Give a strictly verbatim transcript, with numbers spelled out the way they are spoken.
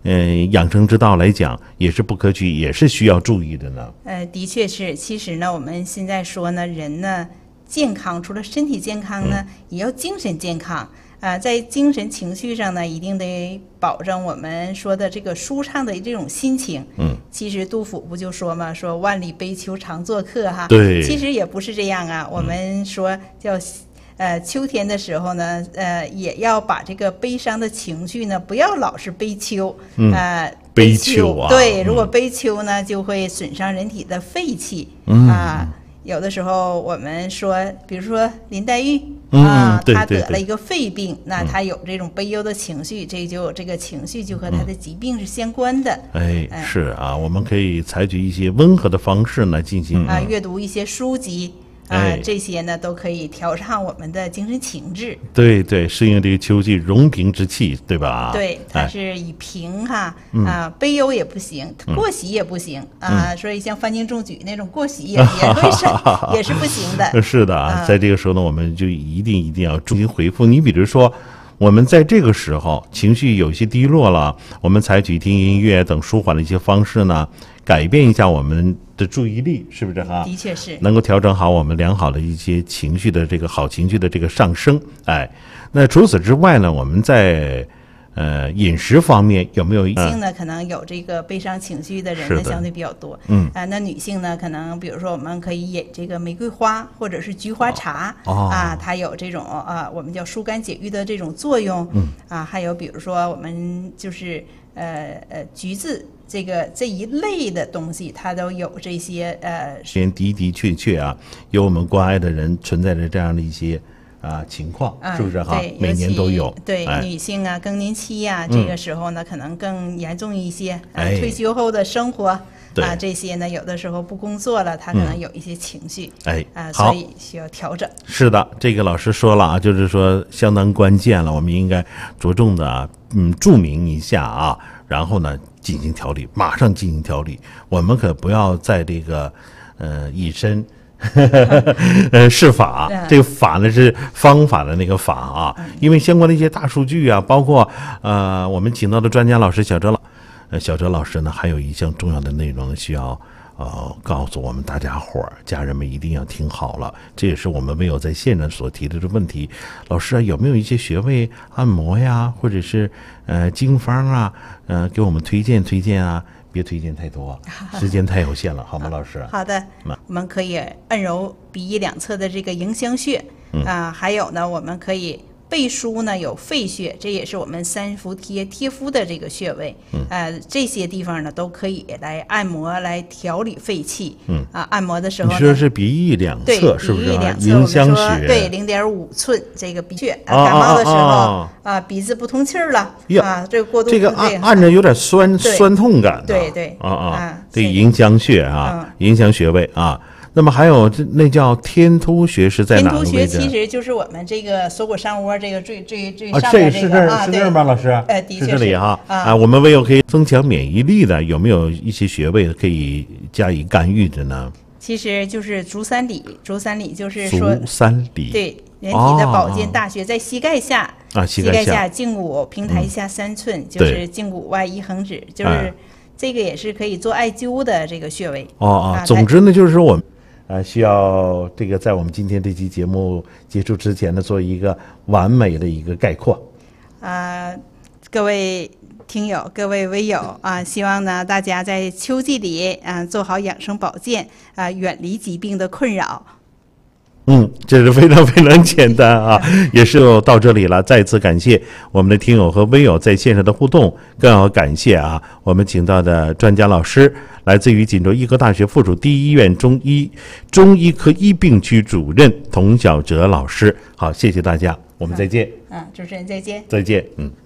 呃养生之道来讲，也是不可取，也是需要注意的呢？ 呃，的确是。其实呢，我们现在说呢，人呢健康，除了身体健康呢，嗯、也要精神健康。啊、呃，在精神情绪上呢，一定得保证我们说的这个舒畅的这种心情。嗯，其实杜甫不就说嘛，说万里悲秋常作客哈。 对， 其实也不是这样啊。我们说叫呃秋天的时候呢，呃也要把这个悲伤的情绪呢，不要老是悲秋。嗯，呃， 悲秋啊。 对，如果悲秋呢，就会损伤人体的肺气。嗯啊。呃有的时候我们说，比如说林黛玉、嗯、啊，她得了一个肺病，嗯、那她有这种悲忧的情绪，嗯、这就这个情绪就和她的疾病是相关的。 哎，哎是啊，我们可以采取一些温和的方式呢进行啊，阅读一些书籍。啊、呃，这些呢都可以调畅我们的精神情志。 对对，适应这个秋季荣平之气，对吧？ 对，它是以平哈啊、嗯呃，悲忧也不行，过喜也不行啊、呃。所以像翻经中举那种过喜也、嗯、也会是也是不行的。 是的啊，在这个时候呢，我们就一定一定要重新回复。你比如说，我们在这个时候情绪有些低落了，我们采取听音乐等舒缓的一些方式呢，改变一下我们的注意力，是不是哈？ 的确是能够调整好我们良好的一些情绪的这个好情绪的这个上升。哎，那除此之外呢，我们在呃饮食方面有没有？女性呢，可能有这个悲伤情绪的人呢相对比较多。嗯啊、呃，那女性呢，可能比如说我们可以饮这个玫瑰花或者是菊花茶、哦、啊，它有这种啊我们叫疏肝解郁的这种作用。嗯啊，还有比如说我们就是呃呃橘子。这个这一类的东西，它都有这些呃， 的的确确啊，有我们关爱的人存在着这样的一些啊情况， 嗯、 是不是哈？每年都有。 对、哎、女性啊，更年期呀、啊，这个时候呢、嗯，可能更严重一些。呃、退休后的生活啊，这些呢，有的时候不工作了，她可能有一些情绪。 哎， 啊、呃，所以需要调整。 是的，这个老师说了啊，就是说相当关键了，我们应该着重的啊，嗯，注明一下啊。然后呢，进行调理，马上进行调理。我们可不要在这个，呃，以身，呃，试法。这个法呢是方法的那个法啊，因为相关的一些大数据啊，包括呃，我们请到的专家老师小哲老，呃，小哲老师呢，还有一项重要的内容需要。呃，告诉我们大家伙儿，家人们一定要听好了，这也是我们唯有在线上所提的这问题。老师啊，有没有一些穴位按摩呀，或者是呃经方啊，呃，给我们推荐推荐啊？别推荐太多，时间太有限了，好吗，老师？ 好的，我们可以按揉鼻翼两侧的这个迎香穴啊、呃，还有呢，我们可以。背书呢有肺穴，这也是我们三伏贴贴敷的这个穴位。嗯，呃，这些地方呢都可以来按摩，来调理肺气。嗯啊，按摩的时候呢， 你说是鼻翼两侧，是不是？迎香穴， 对，零点五寸这个鼻穴。啊，感冒的时候 啊, 啊, 啊，鼻子不通气儿了啊，这个过度这个按按着有点酸酸痛感。 对对啊啊，这迎香穴啊，迎香穴位啊。那么还有这那叫天突穴是在哪个位置？ 天突穴其实就是我们这个锁骨上窝这个最最最上面这个啊，是这儿吗，老师？ 呃，的确是这里哈啊。我们唯有可以增强免疫力的，有没有一些穴位可以加以干预的呢？ 其实就是足三里，足三里就是说足三里， 对，人体的保健大穴在膝盖下啊， 膝盖下胫骨平台下三寸，就是胫骨外一横指，就是这个也是可以做艾灸的这个穴位。 哦哦，总之呢，就是说我们。呃，需要这个在我们今天这期节目结束之前呢，做一个完美的一个概括。 啊、呃，各位听友，各位微友啊、呃，希望呢大家在秋季里啊、呃、做好养生保健啊、呃，远离疾病的困扰。 嗯，这是非常非常简单啊，也是到这里了。再次感谢我们的听友和微友在线上的互动，更要感谢啊，我们请到的专家老师，来自于锦州医科大学附属第一医院中医中医科医病区主任童晓哲老师。好，谢谢大家，我们再见。 嗯，主持人再见。 再见，嗯。